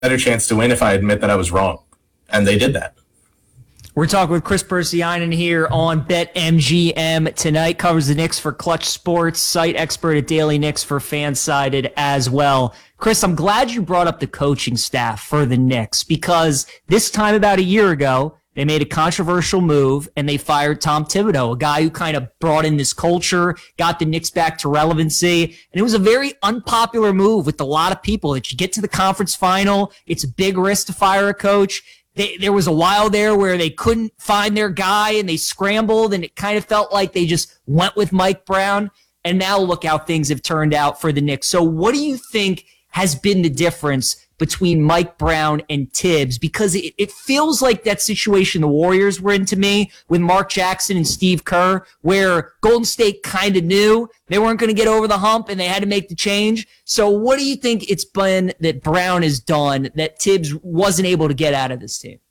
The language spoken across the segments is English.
better chance to win if I admit that I was wrong. And they did that. We're talking with Chris Persianen here on BetMGM tonight. Covers the Knicks for Clutch Sports, site expert at Daily Knicks for Fansided as well. Chris, I'm glad you brought up the coaching staff for the Knicks because this time about a year ago, they made a controversial move and they fired Tom Thibodeau, a guy who kind of brought in this culture, got the Knicks back to relevancy. And it was a very unpopular move with a lot of people that you get to the conference final. It's a big risk to fire a coach. There was a while there where they couldn't find their guy and they scrambled and it kind of felt like they just went with Mike Brown. And now look how things have turned out for the Knicks. So what do you think has been the difference between Mike Brown and Tibbs? Because it feels like that situation the Warriors were in to me with Mark Jackson and Steve Kerr, where Golden State kind of knew they weren't going to get over the hump and they had to make the change. So what do you think it's been that Brown has done that Tibbs wasn't able to get out of this team?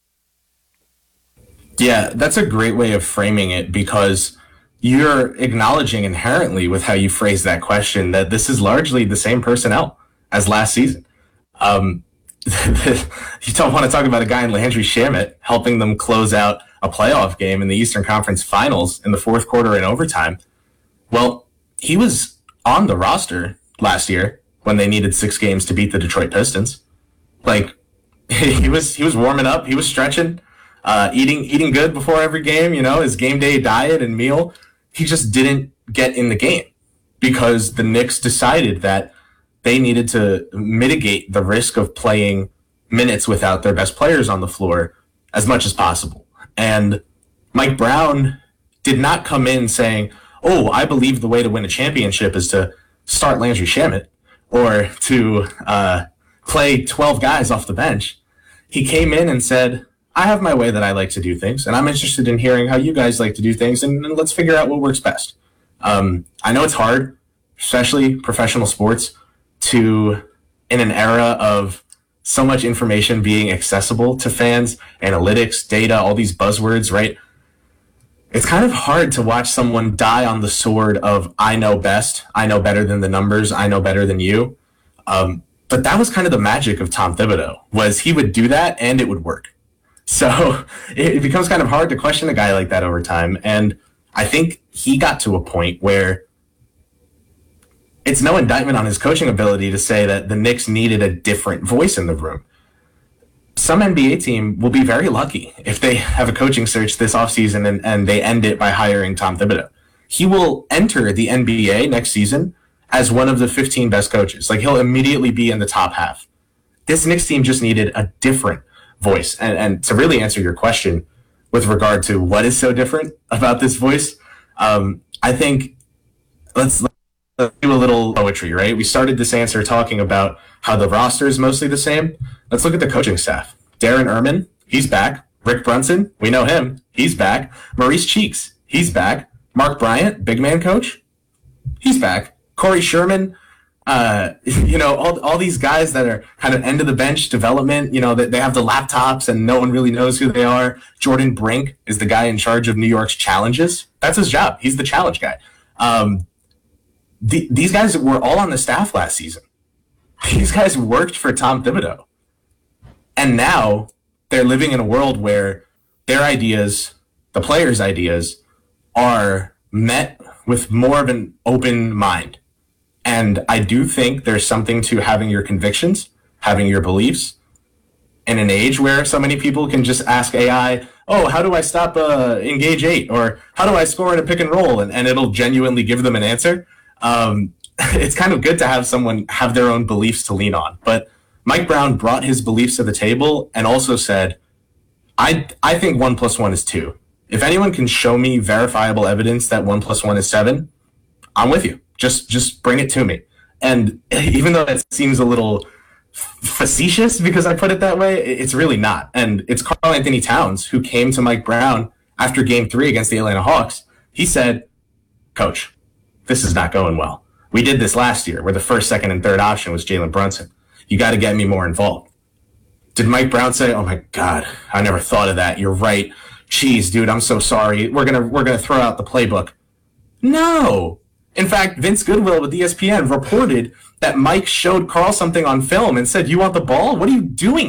Yeah, that's a great way of framing it because you're acknowledging inherently with how you phrase that question that this is largely the same personnel as last season. You don't want to talk about a guy in Landry Shamet helping them close out a playoff game in the Eastern Conference Finals in the fourth quarter in overtime. Well, he was on the roster last year when they needed 6 games to beat the Detroit Pistons. Like he was warming up, he was stretching, eating good before every game, his game day diet and meal. He just didn't get in the game because the Knicks decided that they needed to mitigate the risk of playing minutes without their best players on the floor as much as possible. And Mike Brown did not come in saying, oh, I believe the way to win a championship is to start Landry Shamet or to play 12 guys off the bench. He came in and said, I have my way that I like to do things, and I'm interested in hearing how you guys like to do things, and let's figure out what works best. I know it's hard, especially professional sports, to, in an era of so much information being accessible to fans, analytics, data, all these buzzwords, right? It's kind of hard to watch someone die on the sword of, I know best, I know better than the numbers, I know better than you. But that was kind of the magic of Tom Thibodeau, was he would do that and it would work. So it becomes kind of hard to question a guy like that over time. And I think he got to a point where it's no indictment on his coaching ability to say that the Knicks needed a different voice in the room. Some NBA team will be very lucky if they have a coaching search this offseason and they end it by hiring Tom Thibodeau. He will enter the NBA next season as one of the 15 best coaches. Like, he'll immediately be in the top half. This Knicks team just needed a different voice. And to really answer your question with regard to what is so different about this voice, I think let's do a little poetry, right? We started this answer talking about how the roster is mostly the same. Let's look at the coaching staff. Darren Erman, he's back. Rick Brunson, we know him. He's back. Maurice Cheeks, he's back. Mark Bryant, big man coach, he's back. Corey Sherman, all these guys that are kind of end of the bench development, that they have the laptops and no one really knows who they are. Jordan Brink is the guy in charge of New York's challenges. That's his job. He's the challenge guy. These guys were all on the staff last season. These guys worked for Tom Thibodeau. And now they're living in a world where their ideas, the players' ideas, are met with more of an open mind. And I do think there's something to having your convictions, having your beliefs. In an age where so many people can just ask AI, oh, how do I stop Engage 8? Or how do I score in a pick and roll? And it'll genuinely give them an answer. It's kind of good to have someone have their own beliefs to lean on. But Mike Brown brought his beliefs to the table and also said, I think 1 + 1 is 2. If anyone can show me verifiable evidence that 1 + 1 is 7, I'm with you. Just bring it to me. And even though that seems a little facetious because I put it that way, it's really not. And it's Karl Anthony Towns who came to Mike Brown after Game 3 against the Atlanta Hawks. He said, Coach, this is not going well. We did this last year where the first, second, and third option was Jalen Brunson. You got to get me more involved. Did Mike Brown say, oh my God, I never thought of that. You're right. Jeez, dude, I'm so sorry. We're gonna throw out the playbook. No. In fact, Vince Goodwill with ESPN reported that Mike showed Carl something on film and said, "You want the ball? What are you doing